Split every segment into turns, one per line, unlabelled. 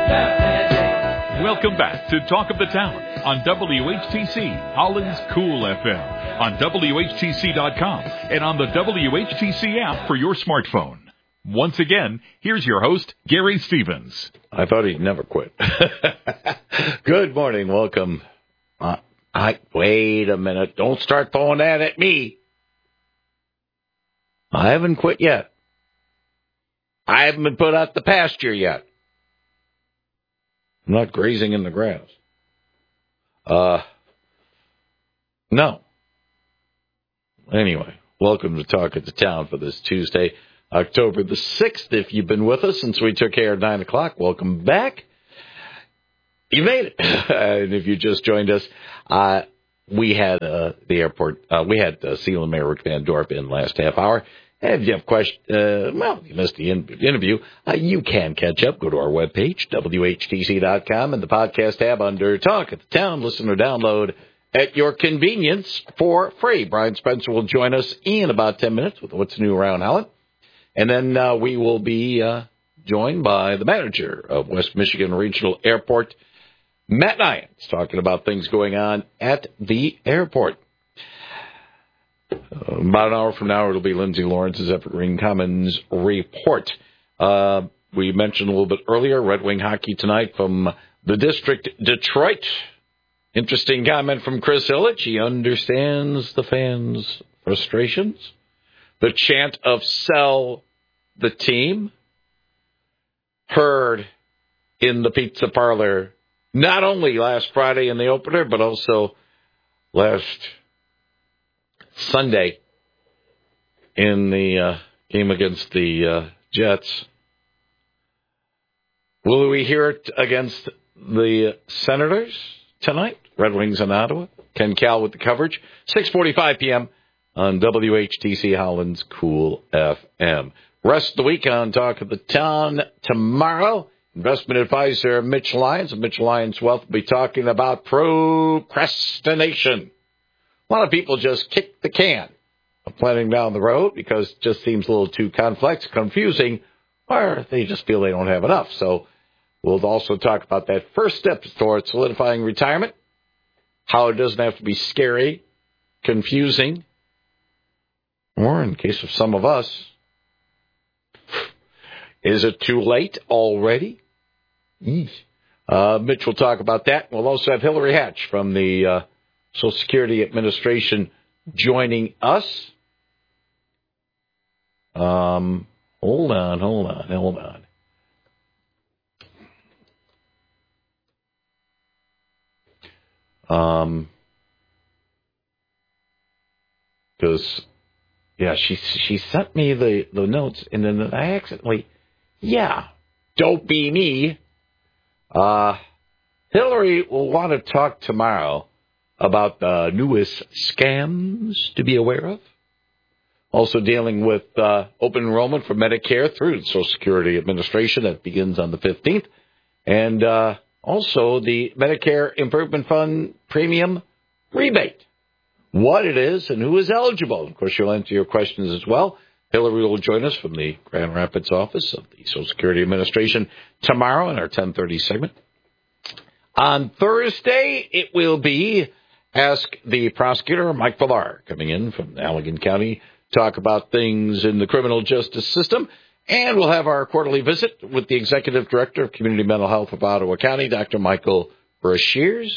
Welcome back to Talk of the Town on WHTC, Holland's Cool FM, on WHTC.com, and on the WHTC app for your smartphone. Once again, here's your host, Gary Stevens.
I thought he'd never quit. Good morning. Welcome. Wait a minute. Don't start throwing that at me. I haven't quit yet. I haven't been put out the pasture yet. I'm not grazing in the grass. No. Anyway, welcome to Talk of the Town for this Tuesday, October the 6th. If you've been with us since we took care at 9 o'clock, welcome back. You made it. And if you just joined us, we had the airport, we had Seal and Mayor Rick Van Dorp in last half hour. And if you have questions, you missed the interview, you can catch up. Go to our webpage, WHTC.com, and the podcast tab under Talk of the Town. Listen or download at your convenience for free. Brian Spencer will join us in about 10 minutes with What's New Around Holland. And then we will be joined by the manager of West Michigan Regional Airport, Matt Nyans, talking about things going on at the airport. About an hour from now, it'll be Lindsay Lawrence's Evergreen Commons report. We mentioned a little bit earlier, Red Wing hockey tonight from the District, Detroit. Interesting comment from Chris Illich. He understands the fans' frustrations. The chant of sell the team heard in the pizza parlor, not only last Friday in the opener, but also last Sunday in the game against the Jets. Will we hear it against the Senators tonight? Red Wings in Ottawa. Ken Cal with the coverage. 6:45 p.m. on WHTC Holland's Cool FM. Rest of the week on Talk of the Town tomorrow. Investment advisor Mitch Lyons of Mitch Lyons Wealth will be talking about procrastination. A lot of people just kick the can of planning down the road because it just seems a little too complex, confusing, or they just feel they don't have enough. So we'll also talk about that first step towards solidifying retirement, how it doesn't have to be scary, confusing, or in case of some of us, is it too late already? Mitch will talk about that. We'll also have Hillary Hatch from the Social Security Administration joining us. Hold on. Because, she sent me the notes, and then I accidentally, don't be me. Hillary will want to talk tomorrow about the newest scams to be aware of. Also dealing with open enrollment for Medicare through the Social Security Administration that begins on the 15th. And also the Medicare Improvement Fund premium rebate. What it is and who is eligible. Of course, you'll answer your questions as well. Hillary will join us from the Grand Rapids office of the Social Security Administration tomorrow in our 10:30 segment. On Thursday, it will be Ask the Prosecutor, Mike Villar, coming in from Allegan County, talk about things in the criminal justice system. And we'll have our quarterly visit with the Executive Director of Community Mental Health of Ottawa County, Dr. Michael Brashears.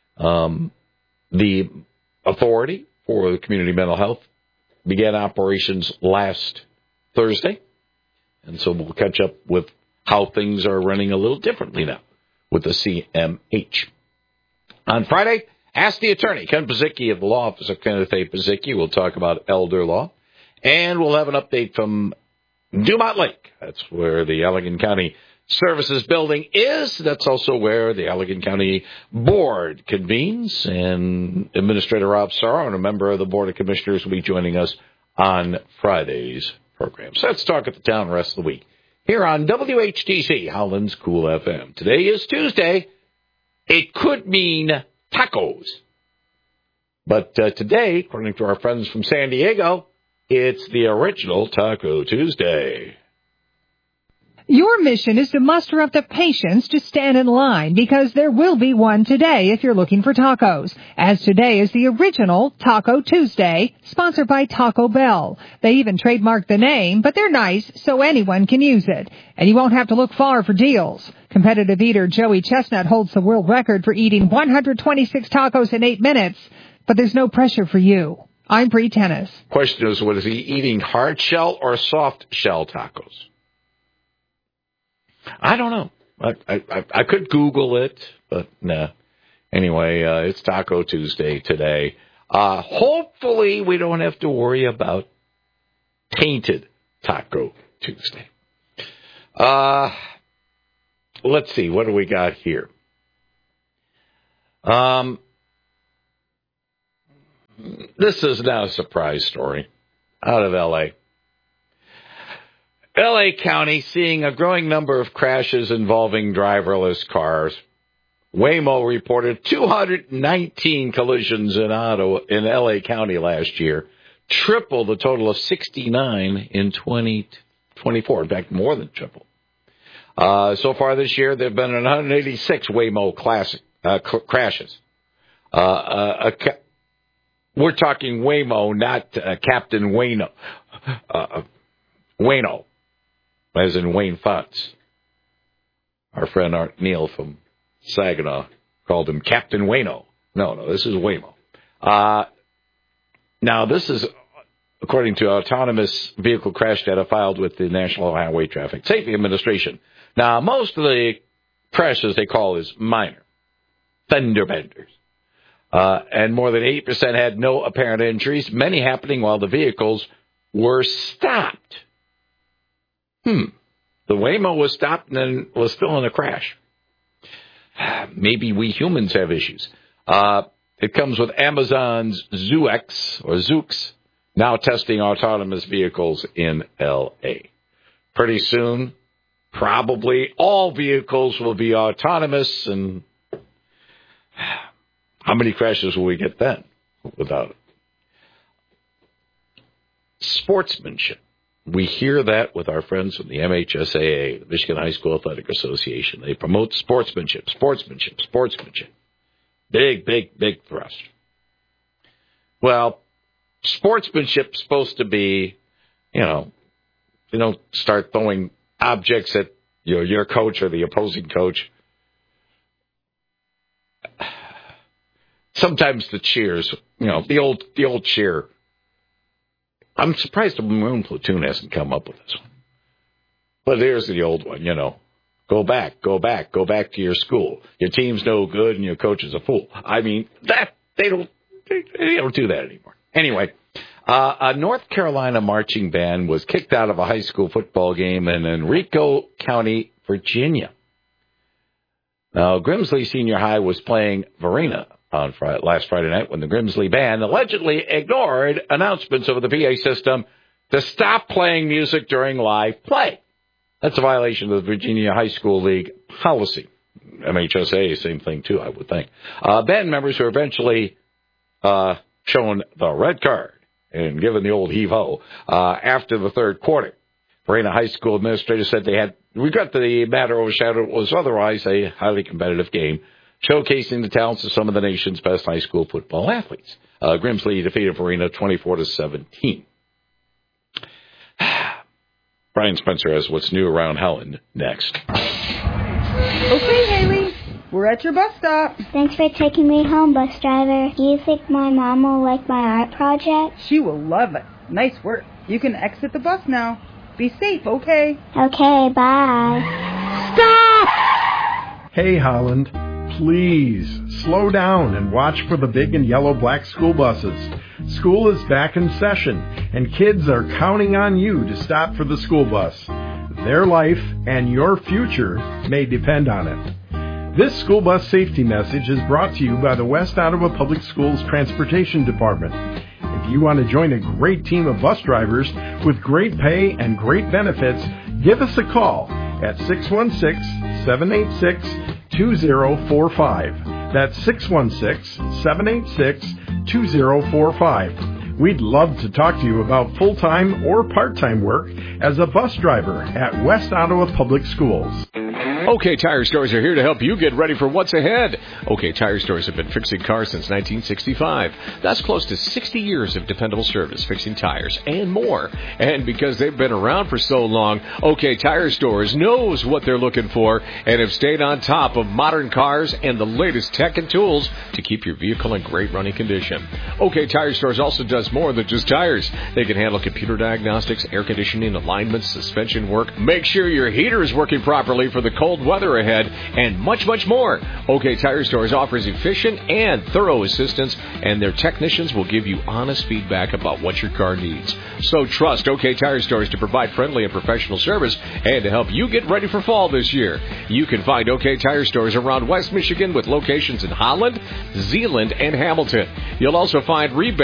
The authority for the community mental health began operations last Thursday. And so we'll catch up with how things are running a little differently now with the CMH. On Friday, Ask the Attorney, Ken Pazicki of the Law Office of Kenneth A. Pazicki. We'll talk about elder law. And we'll have an update from Dumont Lake. That's where the Allegan County Services Building is. That's also where the Allegan County Board convenes. And Administrator Rob Sorrow and a member of the Board of Commissioners will be joining us on Friday's program. So let's talk at the town the rest of the week here on WHTC, Holland's Cool FM. Today is Tuesday. It could mean tacos. But today, according to our friends from San Diego, it's the original Taco Tuesday.
Your mission is to muster up the patience to stand in line because there will be one today if you're looking for tacos. As today is the original Taco Tuesday, sponsored by Taco Bell. They even trademarked the name, but they're nice so anyone can use it. And you won't have to look far for deals. Competitive eater Joey Chestnut holds the world record for eating 126 tacos in 8 minutes, but there's no pressure for you. I'm Bree Tennis.
Question is, what is he eating, hard shell or soft shell tacos? I don't know. I could Google it, but nah. Anyway, it's Taco Tuesday today. Hopefully we don't have to worry about tainted Taco Tuesday. Let's see. What do we got here? This is now a surprise story out of L.A. L.A. County seeing a growing number of crashes involving driverless cars. Waymo reported 219 collisions in L.A. County last year, triple the total of 69 in 2024. In fact, more than triple. So far this year, there have been 186 Waymo crashes. We're talking Waymo, not Captain Wayno. Wayno. As in Wayne Fonts. Our friend Art Neal from Saginaw called him Captain Wayno. No, this is Waymo. Now, this is according to autonomous vehicle crash data filed with the National Highway Traffic Safety Administration. Now, most of the crashes they call is minor, fender benders. And more than 80% had no apparent injuries, many happening while the vehicles were stopped. The Waymo was stopped and then was still in a crash. Maybe we humans have issues. It comes with Amazon's Zoox, now testing autonomous vehicles in L.A. Pretty soon, probably all vehicles will be autonomous, and how many crashes will we get then without it? Sportsmanship. We hear that with our friends from the MHSAA, the Michigan High School Athletic Association. They promote sportsmanship. Big thrust. Well, sportsmanship's supposed to be, you don't start throwing objects at your coach or the opposing coach. Sometimes the cheers, the old cheer. I'm surprised the Maroon Platoon hasn't come up with this one. But there's the old one, Go back to your school. Your team's no good and your coach is a fool. I mean, they don't do that anymore. Anyway, a North Carolina marching band was kicked out of a high school football game in Henrico County, Virginia. Now, Grimsley Senior High was playing Verena on last Friday night when the Grimsley band allegedly ignored announcements over the PA system to stop playing music during live play. That's a violation of the Virginia High School League policy. MHSA, same thing too, I would think. Band members were eventually shown the red card and given the old heave-ho after the third quarter. Verena High School administrators said they had regret the matter overshadowed what was otherwise a highly competitive game, showcasing the talents of some of the nation's best high school football athletes. Grimsley defeated Verena 24-17. Brian Spencer has what's new around Helen next.
Okay, Haley, we're at your bus stop.
Thanks for taking me home, bus driver. Do you think my mom will like my art project?
She will love it. Nice work. You can exit the bus now. Be safe, okay?
Okay, bye.
Stop!
Hey, Holland. Please, slow down and watch for the big and yellow black school buses. School is back in session, and kids are counting on you to stop for the school bus. Their life and your future may depend on it. This school bus safety message is brought to you by the West Ottawa Public Schools Transportation Department. If you want to join a great team of bus drivers with great pay and great benefits, give us a call at 616-786-2045. That's 616-786-2045. We'd love to talk to you about full-time or part-time work as a bus driver at West Ottawa Public Schools.
OK Tire Stores are here to help you get ready for what's ahead. OK Tire Stores have been fixing cars since 1965. That's close to 60 years of dependable service, fixing tires and more. And because they've been around for so long, OK Tire Stores knows what they're looking for and have stayed on top of modern cars and the latest tech and tools to keep your vehicle in great running condition. OK Tire Stores also does more than just tires. They can handle computer diagnostics, air conditioning, alignments, suspension work, make sure your heater is working properly for the cold weather ahead, and much, much more. OK Tire Stores offers efficient and thorough assistance, and their technicians will give you honest feedback about what your car needs. So trust OK Tire Stores to provide friendly and professional service and to help you get ready for fall this year. You can find OK Tire Stores around West Michigan with locations in Holland, Zeeland, and Hamilton. You'll also find rebates